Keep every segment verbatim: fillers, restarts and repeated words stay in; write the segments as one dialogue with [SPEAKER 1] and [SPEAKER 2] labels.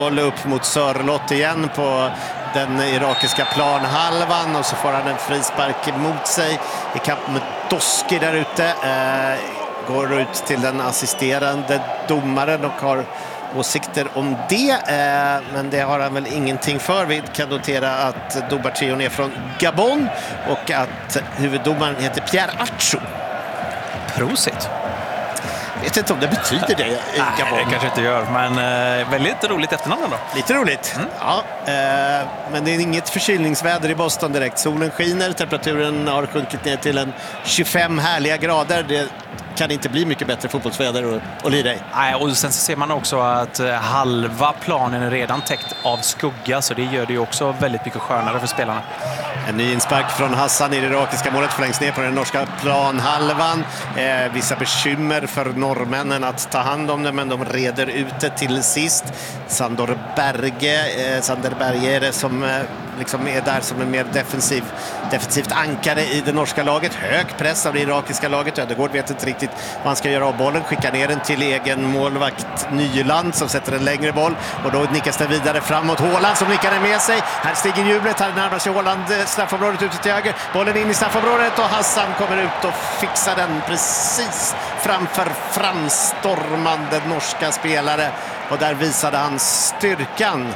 [SPEAKER 1] Boll upp mot Sörlott igen på den irakiska planhalvan och så får han en frispark emot sig i kamp med Doski där ute. Eh, går ut till den assisterande domaren och har åsikter om det, eh, men det har han väl ingenting för. Vi kan notera att domartrion är från Gabon och att huvuddomaren heter Pierre Acho.
[SPEAKER 2] Prosit.
[SPEAKER 1] Jag vet inte om det betyder det i Gabon.
[SPEAKER 2] Nej, det kanske inte gör, men eh, väldigt roligt efternamn då.
[SPEAKER 1] Lite roligt, mm. ja. Eh, men det är inget förkylningsväder i Boston direkt. Solen skiner, temperaturen har sjunkit ner till en tjugofem härliga grader. Det kan inte bli mycket bättre fotbollsväder att, att lira i.
[SPEAKER 2] Nej, och sen så ser man också att eh, halva planen är redan täckt av skugga, så det gör det ju också väldigt mycket skönare för spelarna.
[SPEAKER 1] En ny inspark från Hassan i det irakiska målet, förlängs ner på den norska planhalvan. Eh, vissa bekymmer för norrmännen att ta hand om det, men de reder ut det till sist. Sandor Berge, eh, Sander Berge är det som eh, liksom är där som en mer defensiv, defensivt ankare i det norska laget. Hög press av det irakiska laget. Ödegård vet inte riktigt vad han ska göra av bollen. Skickar ner den till egen målvakt Nyland som sätter en längre boll. Och då nickas den vidare framåt Håland som nickar den med sig. Här stiger jublet. Här närmar sig Håland straffområdet ute till höger. Bollen in i straffområdet och Hassan kommer ut och fixar den precis framför framstormande norska spelare. Och där visade han styrkan.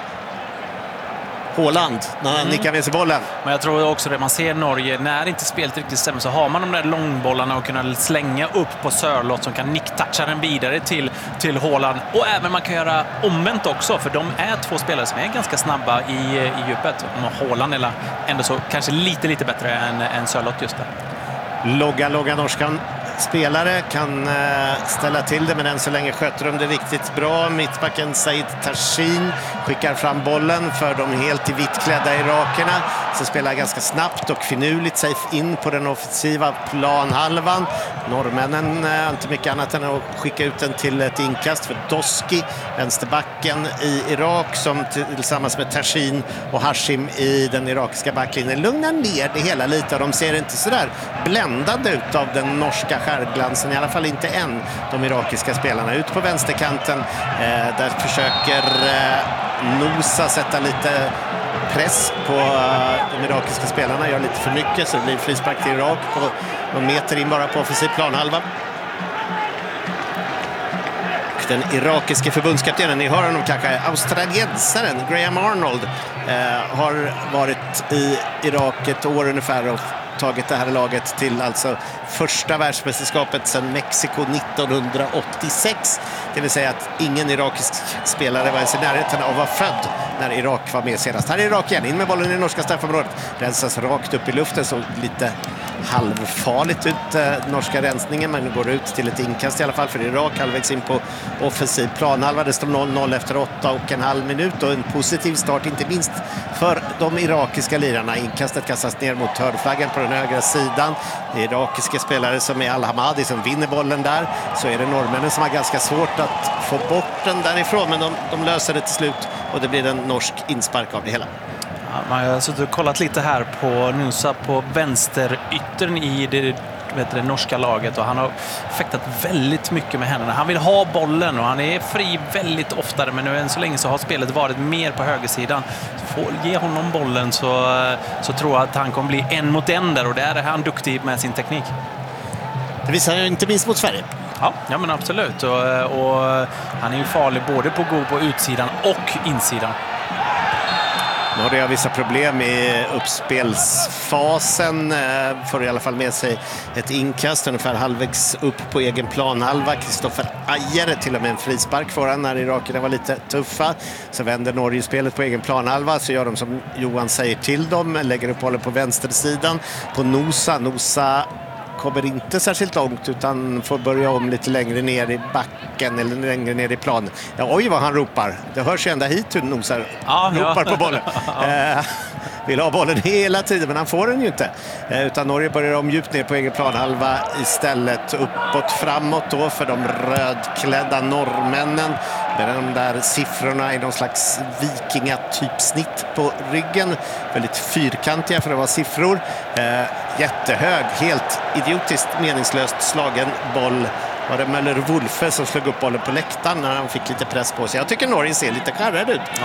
[SPEAKER 1] Håland när han mm. nickar med sig bollen.
[SPEAKER 2] Men jag tror också det man ser Norge, när inte spelet riktigt stämmer så har man de där långbollarna och kunna slänga upp på Sörlott som kan nicktoucha den vidare till, till Håland. Och även man kan göra omvänt också, för de är två spelare som är ganska snabba i, i djupet. Och Håland är ändå så kanske lite lite bättre än, än Sörlott just där.
[SPEAKER 1] Logga, logga norskan. Spelare kan uh, ställa till det, men än så länge sköter de det riktigt bra. Mittbacken Said Tashin skickar fram bollen för de helt i vittklädda irakerna som spelar ganska snabbt och finurligt sig in på den offensiva planhalvan. Norrmännen uh, inte mycket annat än att skicka ut den till ett inkast för Doski, vänsterbacken i Irak, som tillsammans med Tashin och Hashim i den irakiska backlinjen lugnar ner det hela lite. De ser inte så där bländande ut av den norska skärglansen, i alla fall inte än, de irakiska spelarna. Ut på vänsterkanten, eh, där försöker eh, Nosa sätta lite press på eh, de irakiska spelarna, gör lite för mycket så det blir frispark till Irak på någon meter in bara på offensiv planhalva. Den irakiske förbundskaptenen, ni hör honom kanske, australiensaren Graham Arnold eh, har varit i Irak ett år ungefär och tagit det här laget till alltså första världsmästerskapet sedan Mexiko nittonhundraåttiosex. Det vill säga att ingen irakisk spelare var ens i närheten av att vara född när Irak var med senast. Här är Irak igen, in med bollen i det norska straffområdet. Rensas rakt upp i luften, så lite halvfarligt ut eh, norska rensningen, men går ut till ett inkast i alla fall för Irak, halvvägs in på offensiv planhalva. Det står noll noll efter åtta och en halv minut och en positiv start inte minst för de irakiska lirarna. Inkastet kastas ner mot hörnflaggen på den högra sidan. Det är irakiska spelare som är Al-Hamadi som vinner bollen där. Så är det norrmännen som har ganska svårt att få bort den därifrån, men de, de löser det till slut och det blir en norsk inspark av det hela.
[SPEAKER 2] Man har suttit och kollat lite här på Nusa på vänsteryttern i det, vet du, det norska laget, och han har fäktat väldigt mycket med händerna. Han vill ha bollen och han är fri väldigt oftare, men nu än så länge så har spelet varit mer på högersidan. Så får ge honom bollen så, så tror jag att han kommer bli en mot en där, och där är han duktig med sin teknik.
[SPEAKER 1] Det visar ju inte minst mot Sverige.
[SPEAKER 2] Ja, ja men absolut. Och, och han är ju farlig både på gå på utsidan och insidan.
[SPEAKER 1] Nu har det vissa problem i uppspelsfasen. Får i alla fall med sig ett inkast ungefär halvvägs upp på egen planhalva. Kristoffer Ajer till och med en frispark för han när irakerna var lite tuffa. Så vänder Norge spelet på egen planhalva, så gör de som Johan säger till dem. Lägger upp bollen på vänstersidan på Nosa. Nosa kommer inte särskilt långt utan får börja om lite längre ner i backen eller längre ner i planen. Ja, oj vad han ropar. Det hörs ju ända hit hur Nosar
[SPEAKER 2] ja,
[SPEAKER 1] ropar
[SPEAKER 2] ja.
[SPEAKER 1] på bollen. eh, vill ha bollen hela tiden, men han får den ju inte. Eh, utan Norge börjar om djupt ner på egen planhalva istället. Uppåt framåt då för de rödklädda norrmännen. Med de där siffrorna i någon slags vikingatypsnitt på ryggen. Väldigt fyrkantiga för att vara siffror. Eh, jättehög, helt idiotiskt meningslöst slagen boll var det Möller Wolfe som slog upp bollen på läktaren när han fick lite press på sig. Jag tycker Norge ser lite skärrad ut.